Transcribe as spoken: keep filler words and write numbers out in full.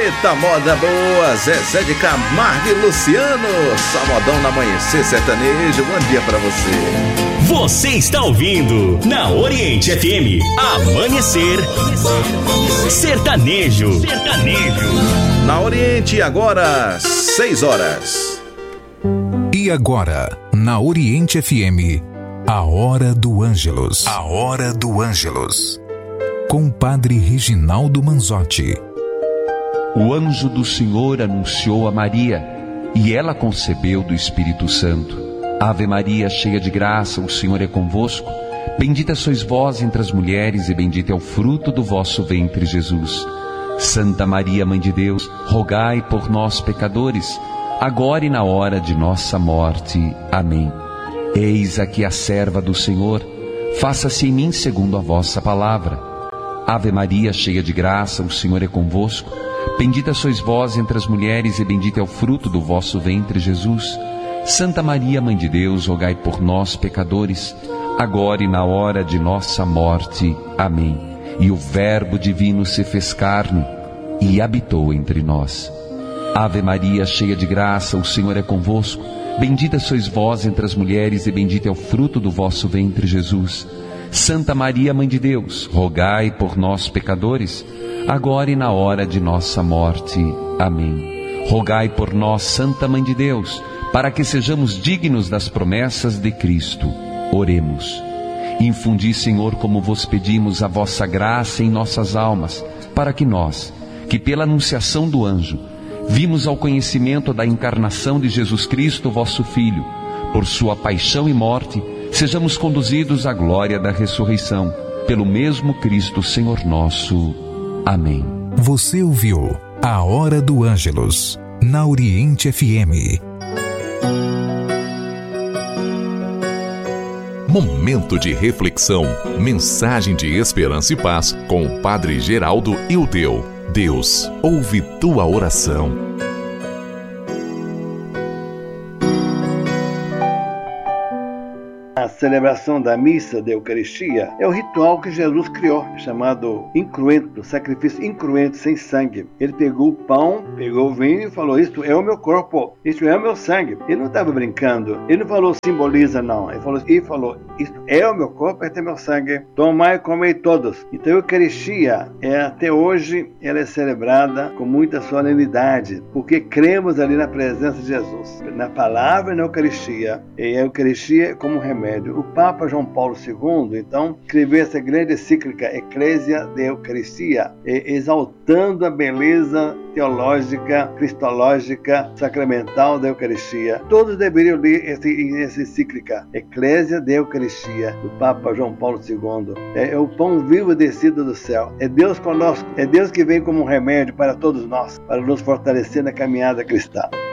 Eita, moda boa, Zezé de Camargo e Luciano. Só modão no amanhecer sertanejo. Bom dia pra você. Você está ouvindo na Oriente F M Amanhecer Sertanejo. Sertanejo. Na Oriente agora, seis horas. E agora, na Oriente F M, a Hora do Ângelus. A Hora do Ângelus. Com o Padre Reginaldo Manzotti. O anjo do Senhor anunciou a Maria, e ela concebeu do Espírito Santo. Ave Maria, cheia de graça, o Senhor é convosco. Bendita sois vós entre as mulheres, e bendito é o fruto do vosso ventre, Jesus. Santa Maria, Mãe de Deus, rogai por nós, pecadores, agora e na hora de nossa morte. Amém. Eis aqui a serva do Senhor, faça-se em mim segundo a vossa palavra. Ave Maria, cheia de graça, o Senhor é convosco. Bendita sois vós entre as mulheres, e bendito é o fruto do vosso ventre, Jesus. Santa Maria, Mãe de Deus, rogai por nós, pecadores, agora e na hora de nossa morte. Amém. E o Verbo divino se fez carne e habitou entre nós. Ave Maria, cheia de graça, o Senhor é convosco. Bendita sois vós entre as mulheres, e bendito é o fruto do vosso ventre, Jesus. Santa Maria, Mãe de Deus, rogai por nós, pecadores, agora e na hora de nossa morte. Amém. Rogai por nós, Santa Mãe de Deus, para que sejamos dignos das promessas de Cristo. Oremos. Infundi, Senhor, como vos pedimos, a vossa graça em nossas almas, para que nós, que pela anunciação do anjo, vimos ao conhecimento da encarnação de Jesus Cristo, vosso Filho, por sua paixão e morte, sejamos conduzidos à glória da ressurreição, pelo mesmo Cristo, Senhor nosso. Amém. Você ouviu a Hora do Ângelus, na Oriente F M. Momento de reflexão, mensagem de esperança e paz com o Padre Geraldo Ildeu. Deus ouve tua oração. A celebração da missa da Eucaristia é o ritual que Jesus criou, chamado incruento, sacrifício incruento, sem sangue. Ele pegou o pão, pegou o vinho e falou: isto é o meu corpo, isto é o meu sangue. Ele não estava brincando, ele não falou simboliza, não. Ele falou, ele falou isto é o meu corpo, este é meu sangue, tomai e comei todos. Então a Eucaristia, é, até hoje, ela é celebrada com muita solenidade, porque cremos ali na presença de Jesus, na palavra e na Eucaristia. E a Eucaristia como remédio. O Papa João Paulo segundo, então, escreveu essa grande encíclica Ecclesia de Eucaristia, exaltando a beleza teológica, cristológica, sacramental da Eucaristia. Todos deveriam ler essa, essa encíclica Ecclesia de Eucaristia, do Papa João Paulo segundo. É, é o pão vivo descido do céu. É Deus conosco. É Deus que vem como um remédio para todos nós, para nos fortalecer na caminhada cristã.